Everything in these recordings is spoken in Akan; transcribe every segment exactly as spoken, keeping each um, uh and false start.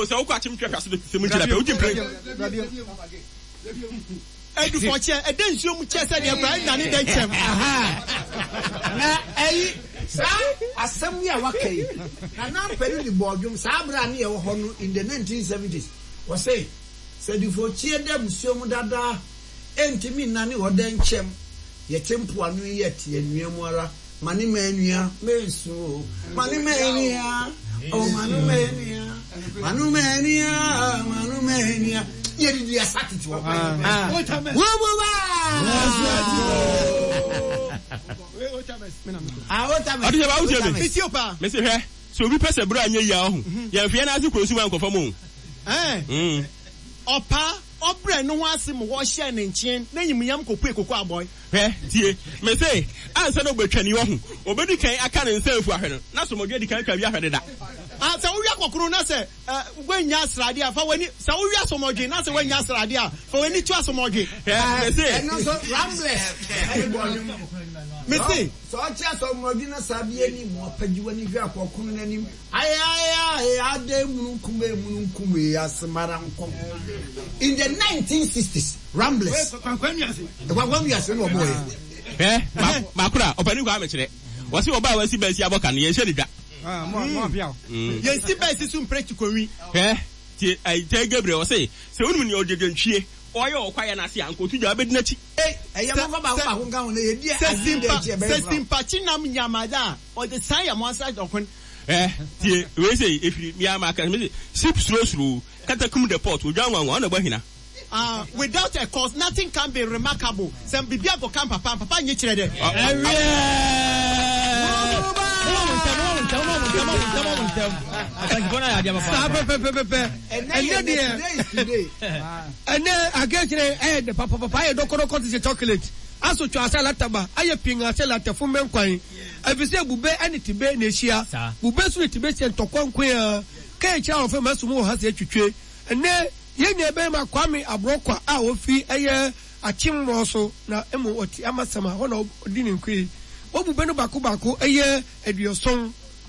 oh so ko atim twetwa so se mu ntira pe udi mpre edu for chair e den nsuo mu chair say dey Brian na ni den chem aha na eyi sa asem ya wakai na na pelu di bodwum sa abra na ye wo ho no in the nineteen seventies we say say du for chair dem nsuo mu dada entimi na ni wo den chem ye tempo anu ye tie nuamu ara mani menua mesu mani menua oh manu menua manu menua manu menua ye di asatiti wo ah wo wo ba ah wo ta me adu ba wo me fisi opa me se hwe so obi pese bro anya ya ho ye mfie na azu krosu man kofa mu eh mm opa obre no ho ase mo wo hye ne nchen na nyim yam kopu ekoko aboy hwe tie me se ansa no betwani wo ho obedi kan aka ne nsanfu ahwe no na so modwe di kan twa wi ahwe da ah sa wo wi akokoro na se wanya asrade afa wani sa wo wi asomodwe na se wanya asrade a fa wani tu asomodwe me se no so rambless me se so cha asomodwe na sabie ni mo pagiwa ni hwe akokoro na nim aya aya ade mu nkume mu nkume asmara nkom in the nineteen sixties rambless kwankwani ase kwankwani ase no boy eh makura opani kwa amekire wasi oba wasi basi aboka ne ye hwe dwa ah mo mo bia ye si basi su mprechi kowi eh ti ai te Gabriel wasi se wonu ni odedwantwie oye okwaye na ase ankotu dwa bedi nachi eh eye mo ba ba ko nka won ye dia se simpa chinam nyamada o de san ya mo asa dokon eh ti we say efiri mi amaka me sip slow slow katakum the port odwa nwanwa na bahina ah without a cause nothing can be remarkable some bibia go camp papa papa nyi kire de Thank you for that, Papa. Stop, pepe, pepe. And then today, and then again, eh, the Papa, Papa, I don't know what is a chocolate. Aso to asala taba, aye pinga sela te fu men kwan. Ebi se bube ani tibe na ehia. Bube so tibe se ntokwan kwan. Ka echa ofe masumu ha se twetwe. Ene ye nya be ma kwame abrokwa a ofi eye achimro so na emu oti amasama ho na odi ni nkwe. Obube no bako bako eye eduoson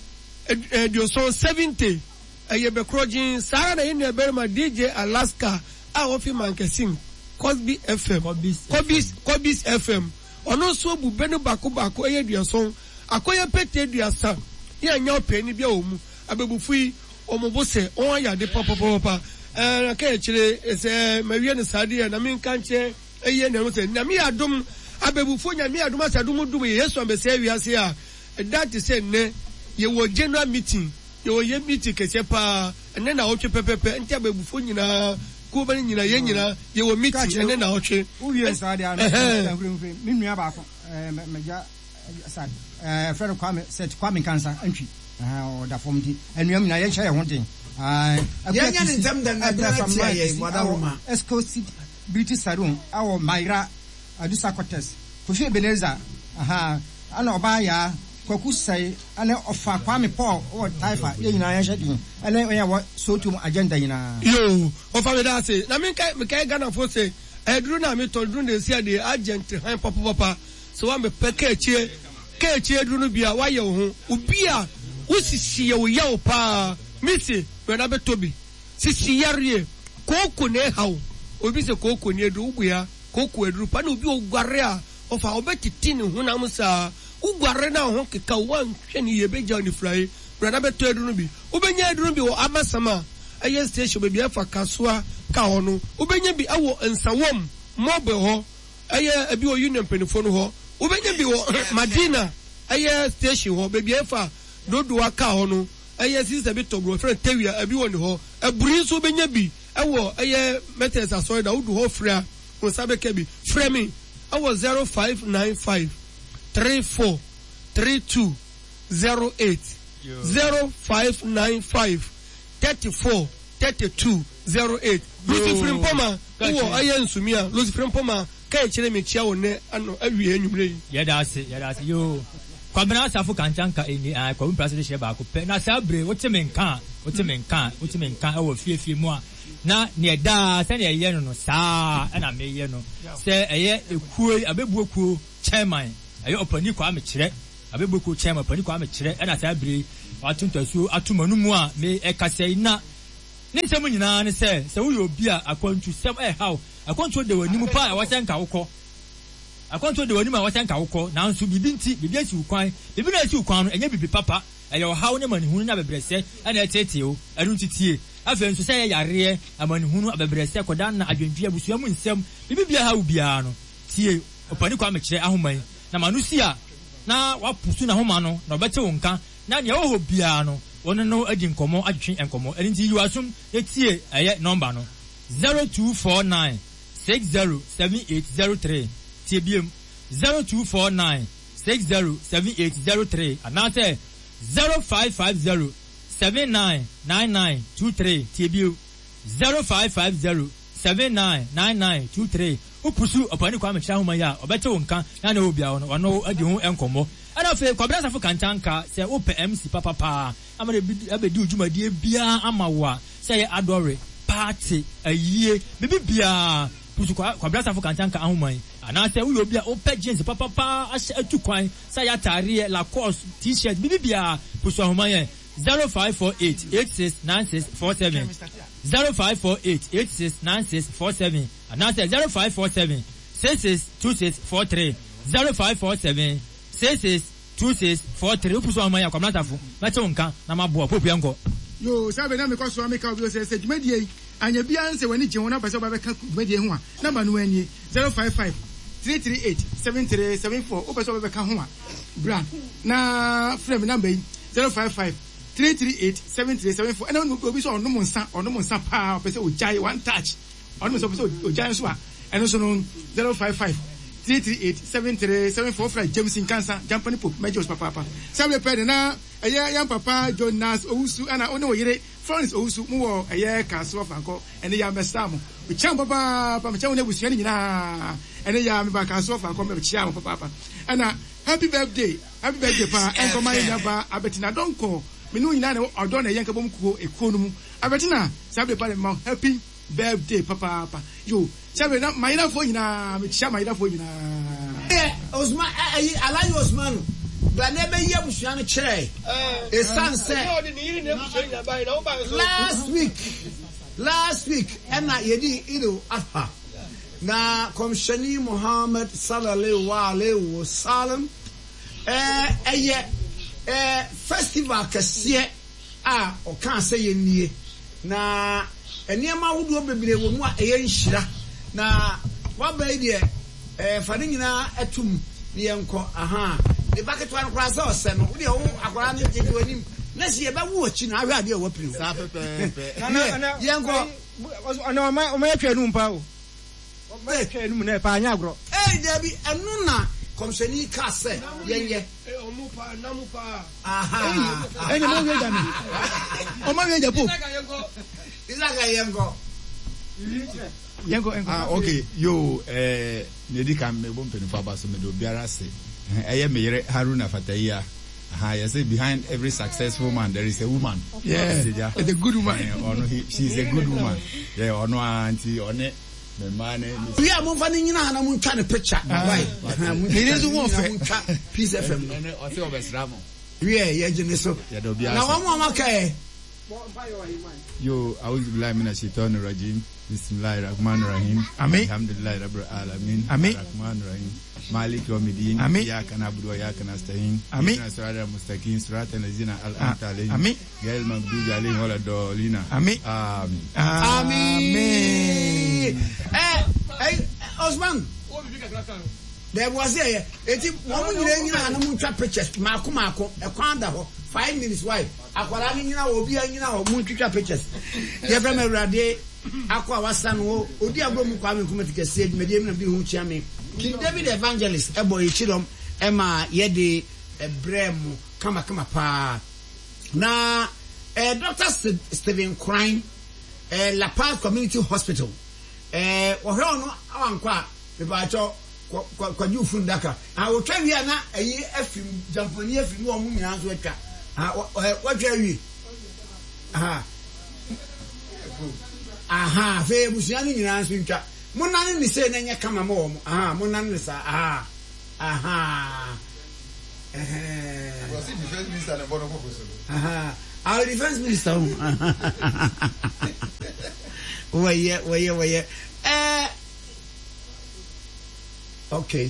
eduoson seventy eye be krojin sara na ye nya be ma D J Alaska a ofi mankesim Cosby F M Cobis Cobis F M ono so bube no bako bako eye eduoson akoye pete eduasa ye nya opani bia omu abebufu yi omobose on ya de papa papa eh ka echire ese mawie ne sade na min kanche eye na se na mi adum abebufu nya mi adum asadum dum ye Yesu ambese awiase a that say ne ye wo general meeting ye wo ye meeting kese pa ene na otwe pepepe ntia abebufu nyina ko ba nyina ye nyina ye wo meeting ene na otwe uwie sade a na mi nua ba ko eh meja sad eh friend kwame set kwame kansa antwi ah da form di enuam na ye hye ho den ah yanya ne ntam dan na ye wadawoma exclusive beauty salon awo Maira Adusa Cortez Kofi Ebeneza aha ana oba ya kwaku sai ana ofa kwame Paul o taifa ye nyina ye hye din ana ye wo sotum agenda nyina yo ofa me da say na me kai me kai Ghana for say edru na me to dru na sia de agent han papa papa so wa me peke echie ke echie edru no bia wa ye ho obi a usisi ye wo ye wo pa miti we na be tobi sisi yare koko ne hawo obi se koko ne edu ugua koko edru pa na obi ogware a ofa obetiti ne honam sa ugware na ho keka wan hwe ne ye beja ni fly we na be to edru no bi obenya edru no bi wo amasama aye station be bia fa kasoa ka ho no obenya bi awo nsawom mobe ho aye abi o union penifo no ho obenya bi wo Madina aye station ho be bia fa dodo aka ho no aye sister bi tobro friend tewia abi woni ho aburi so benya bi ewo aye metes aso da wodu ho fra ko sabe ke bi frɛ me awo zero five nine five three four three two zero eight zero five nine five three four three two zero eight Lucy Frimpoma wo aye nsumia Lucy Frimpoma kai kire me chia wo ne ano awie anwumre ye da ase ye da ase yo kwabena asafu kanchanka eni a kwa mprase de sheba ko pe na sabre wote menka wote menka wote menka e wo fiefie mu a na ne da se ne ye no no saa e na me ye no se eye ekuo abebu ekuo chairman eye opani kwa me kire abebu ekuo chairman opani kwa me kire e na sabre watuntasu atumanu mu a me e kasei na ne nsɛm nyinaa ne sɛ sɛ woyɛ obi a akwantu sɛm ɛhaw akwantu de w'anim pa a wɔsɛ nka wokɔ akwantu de w'anim a wɔsɛ nka wokɔ nanso bibi nti bibi asi ukwan bibi na asi ukwan no ɛnyɛ bibi papa ɛyɛ ɔhaw ne manihunu na bebrɛsɛ ɛna ɛtete o ɛno nti tie afei nso sɛ yɛ yareɛ amanihunu abebrɛsɛ kɔda na adwendwe abusua mu nsɛm bibi bia haw biara no tie ɔpani kwa mekyerɛ ahoman na manu si a na wapusu na homa no na ɔbɛte wo nka na nea wɔhɔ biara no wɔn no adi nkɔmɔ adwetwe nkɔmɔ ɛno nti yiwasum etie ɛyɛ nɔmba no zero two four nine six zero seven eight zero three tie biem zero two four nine six zero seven eight zero three anaasɛ zero five five zero seven nine nine nine two three tie bio zero five five zero seven nine nine nine two three upusu ɔpani kwa mekyerɛ ahoma yi a ɔbɛte wo nka na na obi a ɔno ɔno adi ho nkɔmɔ ɛna afei kwabena safo kantanka sɛ wopɛ M C papa paa ama de abɛdi odwumadie biara ama wo a sɛ yɛ adɔre party ayie bibi biara pusu kwabena safo kantanka ahoma yi anaasɛ woyɛ obi a wopɛ jeans papa paa ahyɛ atu kwan sɛ yɛ atareɛ Lacoste t-shirt bibi biara pusu ahoma yɛ zero five four eight eight six nine six four seven zero five four eight eight six nine six four seven anaasɛ zero five four seven six six two six four three zero five four seven six six two six four three upusu ahoma yɛ kwabena safo mɛkyɛ wo nka na maboa popua nkɔ yo sabe na me ko so ameka obi o se se dwumadie anya bia nse wani gye ho na pese obabeka dwumadie ho a number no ani zero five five three three eight seven three seven four o pese obabeka ho a brand na frame number yi zero five five three three eight seven three seven four ena no obi so ono mo nsa ono mo nsa pa pese o jai one touch ono mo so pese o jai so a eno so no zero five five three three eight seven three seven four fra James Nkansa Jampani Pope Majors papa papa sabe pe na eye yan papa Jonas Owusu ana ono yire Florence Owusu mu wo eye Kaso Franco ene ya mesta mo we cham papa papa cham na busua ni nyina ene ya me ba Kaso Franco me chia mo papa papa ana happy birthday happy birthday pa enko ma nya ba abetina donko me no nyina na odo na yenka bom kuo ekuo no mu abetina sabe pa ma happy birthday papa papa yo sabe na mayina fo nyina me chia mayina fo nyina eh Osman eh Alhaji Osman ba na be ye busua no kire eh san say last week last week ena yedi ido afa na komshani Muhammad sallallahu alaihi wasallam eh eye eh festival kase a o kan say ye nie na eniema wudu bebre wo mu a eye nhira na wabai de eh fade nyina atum ne yenko aha the bucket one cross or sen wo de wo akwara ne je wanim na sie ba wo chi na ahwe ade wo prim sa pepe na yenko ana ma ma yatwa nu mpa wo ma yatwa nu na pa anya agro eh debi enu na komshani ka se yenye eh omu pa na mu pa aha eh ne mo we da ni o ma we ja po Isaka yenko yenko yenko ah okay yo eh nedi kan me bom penu fa ba so me do biara se eye me yere Haruna Fatayia aha you say behind every successful man there is a woman yeah it's a good woman ono she's a good woman yeah ono auntie one me man we are mo fa ni nyina na mo ntwa ne picture right he is one of Peace F M no o se obesra mo we ye jene so ya do biara na wa mo amaka yo auzu billahi minash shaitani rajim bismillahir rahmanir rahim alhamdulillahi rabbil alamin arrahmanir rahim maliki yawmiddin iyyaka na'budu wa iyyaka nasta'in ihdinas siratal mustaqim siratal ladzina an'amta alaihim ghayril maghdubi alaihim waladdallin amin amin eh eh Osman there was here eti mo nyina nyina na mo ntwa pictures maako maako e kwanda ho five minutes why akwara ni nyina obi anyina ho mo ntwa pictures ye bra me rade akwa wasa no odi agbo mu kwa me kuma tikase adwumade mi na bi hu chia me King David Evangelist ebo yichilom ema ye de ebrem kama kama pa na eh Doctor Stephen Crime eh La Paz Community Hospital eh wo he ono awankwa me ba cho kwa ju fundaka a wo twa wi ana ayi afim jampani afim wo mu nyina so atwa ah wo twa wi aha aha fe busia ni nyina so ntwa munane ni se na nya kama mo mo aha munane ni sa aha aha eh was it the first minister na bono ko so aha our defense minister. Where yeah, where yeah, where yeah. Uh, okay.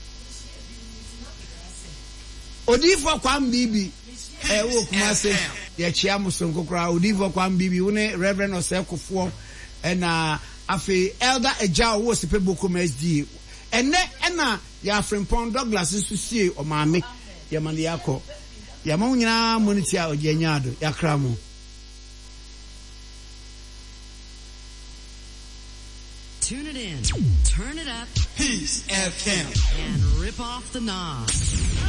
Odifo Kwam Bibi. Eh, wo kuma se ye chia musonko kra Odifo Kwam Bibi. Une Reverend Osefo na afi Elder Eja wo se peboko S D. Ene ena ya Frimpong Douglas nso sie o maame ya mane yakọ. Ya ma nyina monitia ogyanyado ya kramo. Tune it in, turn it up, Peace F M, and rip off the knobs.